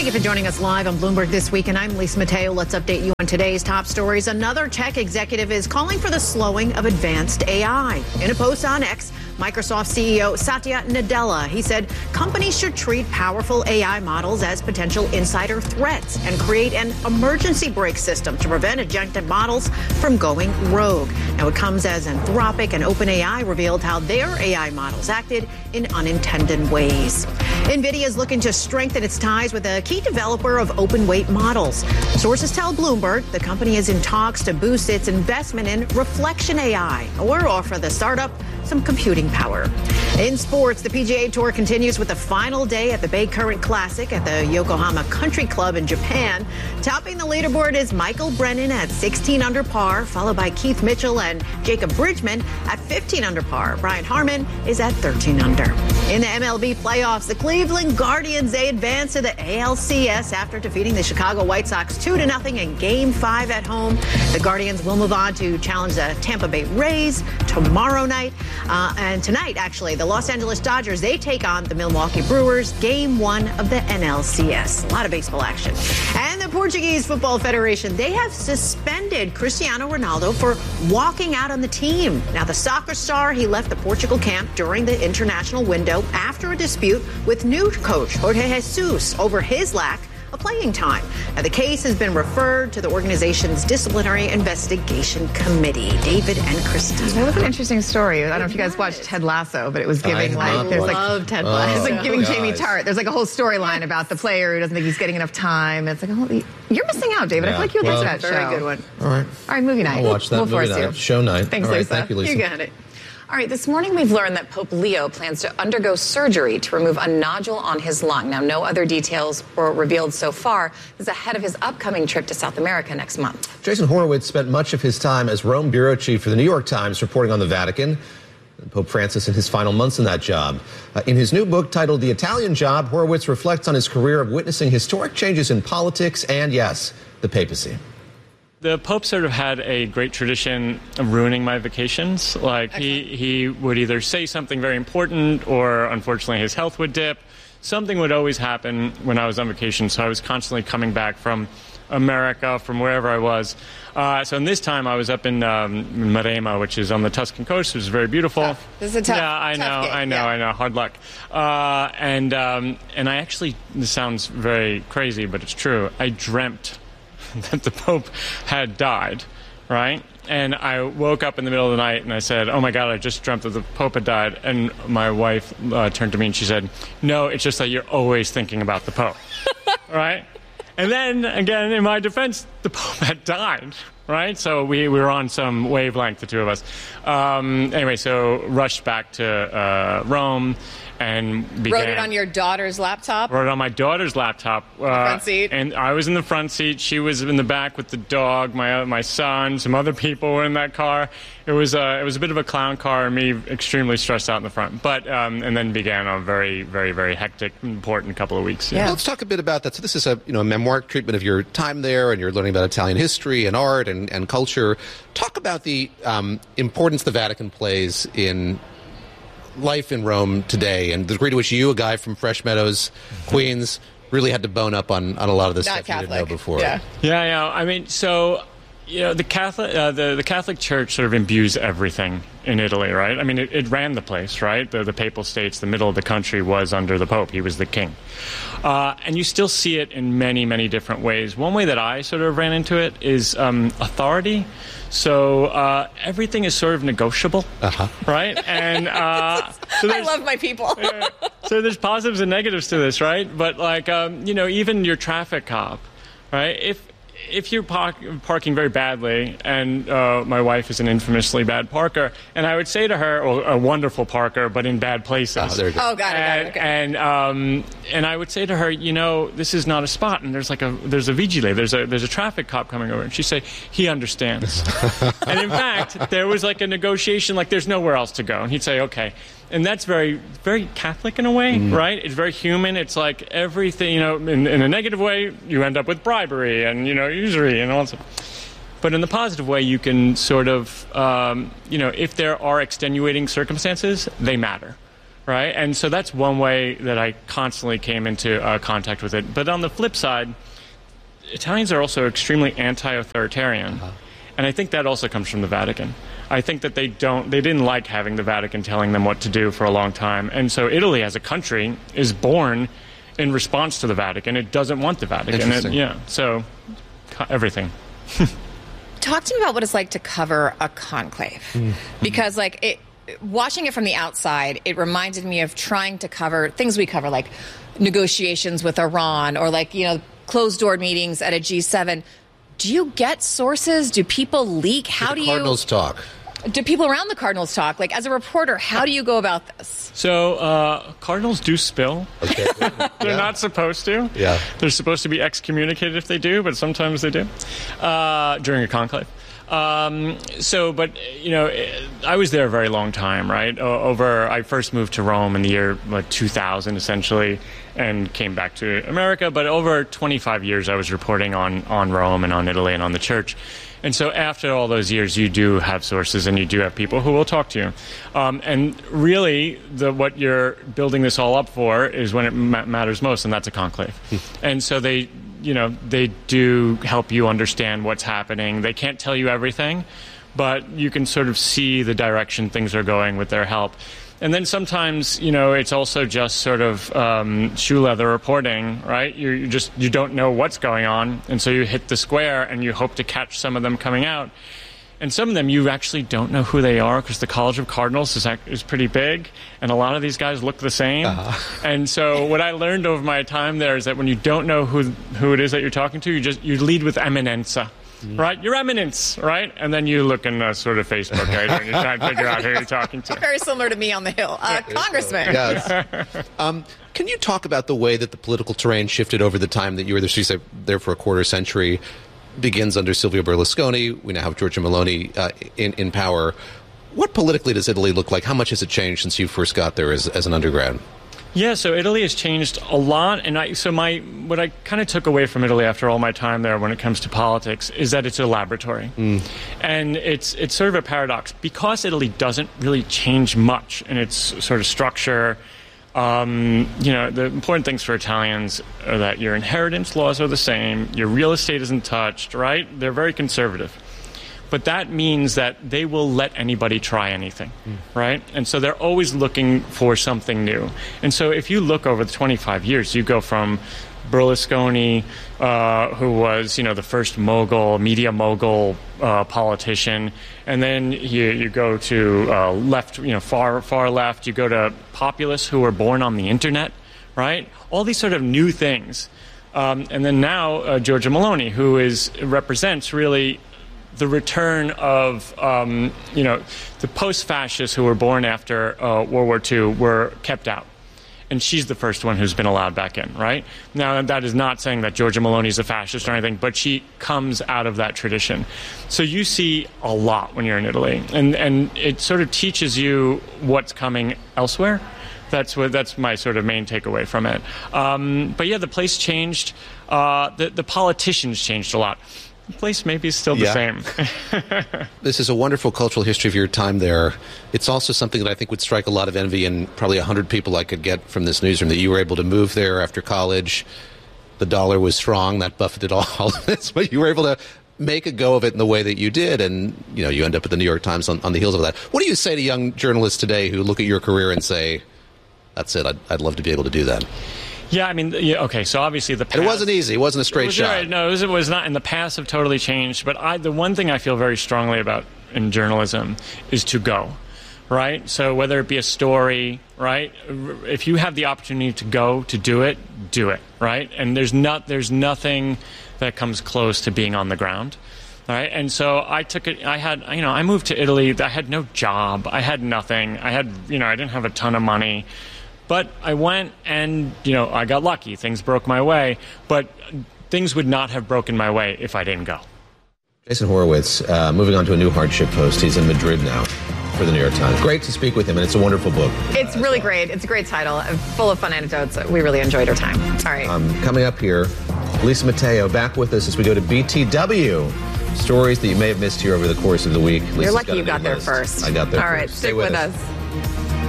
Thank you for joining us live on Bloomberg This Week, and I'm Lisa Mateo. Let's update you on today's top stories. Another tech executive is calling for the slowing of advanced AI. In a post on X, Microsoft CEO Satya Nadella, he said companies should treat powerful AI models as potential insider threats and create an emergency brake system to prevent agentic models from going rogue. Now, it comes as Anthropic and OpenAI revealed how their AI models acted in unintended ways. NVIDIA is looking to strengthen its ties with a key developer of open-weight models. Sources tell Bloomberg the company is in talks to boost its investment in Reflection AI or offer the startup some computing power. In sports, the PGA Tour continues with the final day at the Bay Current Classic at the Yokohama Country Club in Japan. Topping the leaderboard is Michael Brennan at 16 under par, followed by Keith Mitchell and Jacob Bridgman at 15 under par. Brian Harman is at 13 under. In the MLB playoffs, the Cleveland Guardians, they advance to the ALCS after defeating the Chicago White Sox 2-0 in Game 5 at home. The Guardians will move on to challenge the Tampa Bay Rays tomorrow night. And tonight, actually, the Los Angeles Dodgers, they take on the Milwaukee Brewers, Game 1 of the NLCS. A lot of baseball action. And the Portuguese Football Federation, they have suspended Cristiano Ronaldo for walking out on the team. Now, the soccer star, he left the Portugal camp during the international window after a dispute with new coach Jorge Jesus over his lack of playing time. Now, the case has been referred to the organization's disciplinary investigation committee. David and Christina. That was an interesting story. I don't know if you guys watched Ted Lasso, but it was giving love Ted Lasso. It's like giving Jamie Tart. There's like a whole storyline about the player who doesn't think he's getting enough time. It's like, oh, you're missing out, David. I feel like you would like that show. Very good one. All right, movie night. I'll watch that. We'll movie night. Show night. Thanks, all right, Lisa. Thank you, Lisa. You got it. All right, this morning we've learned that Pope Leo plans to undergo surgery to remove a nodule on his lung. Now, no other details were revealed so far. This is ahead of his upcoming trip to South America next month. Jason Horowitz spent much of his time as Rome bureau chief for the New York Times reporting on the Vatican. Pope Francis in his final months in that job. In his new book titled The Italian Job, Horowitz reflects on his career of witnessing historic changes in politics and, yes, the papacy. The Pope sort of had a great tradition of ruining my vacations. Like, he would either say something very important or, unfortunately, his health would dip. Something would always happen when I was on vacation, so I was constantly coming back from America, from wherever I was. So in this time, I was up in Maremma, which is on the Tuscan coast, which is very beautiful. Tough. This is a tough I know. Hard luck. And I actually, this sounds very crazy, but it's true. I dreamt that the Pope had died, right? And I woke up in the middle of the night and I said, oh my God, I just dreamt that the Pope had died. And my wife turned to me and she said, no, it's just that you're always thinking about the Pope, right? And then, again, in my defense, the Pope had died, right? So we were on some wavelength, the two of us. Anyway, so rushed back to Rome and began... Wrote it on your daughter's laptop? Wrote it on my daughter's laptop. Front seat? And I was in the front seat. She was in the back with the dog, my son, some other people were in that car. It was a bit of a clown car, and me extremely stressed out in the front. But and then began a very, very, very hectic, important couple of weeks. Yeah. Let's talk a bit about that. So this is a memoir treatment of your time there, and you're learning about Italian history and art and culture. Talk about the importance the Vatican plays in life in Rome today, and the degree to which you, a guy from Fresh Meadows, Queens, really had to bone up on a lot of this stuff Catholic. You didn't know before. Yeah. I mean, so the Catholic Church sort of imbues everything in Italy, right? I mean, it ran the place, right? The Papal States, the middle of the country was under the Pope. He was the king. And you still see it in many, many different ways. One way that I sort of ran into it is authority. So everything is sort of negotiable, right? And so I love my people. So there's positives and negatives to this, right? But like, even your traffic cop, right? If you're parking very badly, and my wife is an infamously bad parker, and I would say to her, a wonderful parker, but in bad places. Oh, there you go. Oh, got it. Okay. And I would say to her, this is not a spot, and there's a vigile, there's a traffic cop coming over, and she'd say, he understands. And in fact, there was like a negotiation, like there's nowhere else to go, and he'd say, okay. And that's very, very Catholic in a way, right? It's very human. It's like everything, in a negative way, you end up with bribery and, usury and all that stuff. But in the positive way, you can sort of, if there are extenuating circumstances, they matter, right? And so that's one way that I constantly came into contact with it. But on the flip side, Italians are also extremely anti-authoritarian. And I think that also comes from the Vatican. I think that they didn't like having the Vatican telling them what to do for a long time. And so Italy as a country is born in response to the Vatican. It doesn't want the Vatican. Interesting. So everything. Talk to me about what it's like to cover a conclave. Because watching it from the outside, it reminded me of trying to cover things we cover, like negotiations with Iran or closed-door meetings at a G7. Do you get sources? Do people leak? How do Cardinals talk? Do people around the Cardinals talk? As a reporter, how do you go about this? So Cardinals do spill. Okay. They're not supposed to. Yeah. They're supposed to be excommunicated if they do, but sometimes they do during a conclave. I was there a very long time, right? I first moved to Rome in the year 2000, essentially, and came back to America. But over 25 years, I was reporting on Rome and on Italy and on the church. And so after all those years, you do have sources and you do have people who will talk to you. And really, what you're building this all up for is when it matters most, and that's a conclave. And so they do help you understand what's happening. They can't tell you everything, but you can sort of see the direction things are going with their help. And then sometimes, it's also just sort of shoe leather reporting, right? You don't know what's going on, and so you hit the square and you hope to catch some of them coming out. And some of them you actually don't know who they are because the College of Cardinals is pretty big, and a lot of these guys look the same. And so what I learned over my time there is that when you don't know who it is that you're talking to, you lead with eminenza. Right? Your eminence, right? And then you look in sort of Facebook, right? And you're trying to figure out who you're talking to. Very similar to me on the Hill. Congressman. Yes. Can you talk about the way that the political terrain shifted over the time that you were there? So you said there for a quarter century, begins under Silvio Berlusconi. We now have Giorgia Meloni in power. What politically does Italy look like? How much has it changed since you first got there as an undergrad? Yeah, so Italy has changed a lot, and what I kind of took away from Italy after all my time there when it comes to politics is that it's a laboratory. And it's sort of a paradox. Because Italy doesn't really change much in its sort of structure, the important things for Italians are that your inheritance laws are the same, your real estate isn't touched, right? They're very conservative. But that means that they will let anybody try anything, right? And so they're always looking for something new. And so if you look over the 25 years, you go from Berlusconi, who was, the first media mogul politician, and then you go to left, far left. You go to populists who were born on the internet, right? All these sort of new things. And then now Giorgia Meloni, who represents really the return of, the post-fascists who were born after World War II were kept out. And she's the first one who's been allowed back in, right? Now, that is not saying that Giorgia Meloni is a fascist or anything, but she comes out of that tradition. So you see a lot when you're in Italy. And it sort of teaches you what's coming elsewhere. That's my sort of main takeaway from it. But yeah, the place changed. The politicians changed a lot. The place maybe is still the same. This is a wonderful cultural history of your time there. It's also something that I think would strike a lot of envy in probably 100 people I could get from this newsroom, that you were able to move there after college. The dollar was strong. That buffeted all of this. But you were able to make a go of it in the way that you did. And, you end up at the New York Times on the heels of that. What do you say to young journalists today who look at your career and say, that's it, I'd love to be able to do that? Yeah, I mean, okay, so obviously the past... It wasn't easy. It wasn't a straight shot. Right, no, it was not. And the past have totally changed. But the one thing I feel very strongly about in journalism is to go, right? So whether it be a story, right? If you have the opportunity to go, to do it, right? And there's nothing that comes close to being on the ground. All right, and so I took it. I moved to Italy. I had no job. I had nothing. I didn't have a ton of money. But I went and, I got lucky. Things broke my way. But things would not have broken my way if I didn't go. Jason Horowitz, moving on to a new hardship post. He's in Madrid now for the New York Times. Great to speak with him, and it's a wonderful book. It's really great. It's a great title, full of fun anecdotes. We really enjoyed our time. All right. Coming up here, Lisa Mateo back with us as we go to BTW. Stories that you may have missed here over the course of the week. You're lucky you got there first. I got there first. All right, stick with us.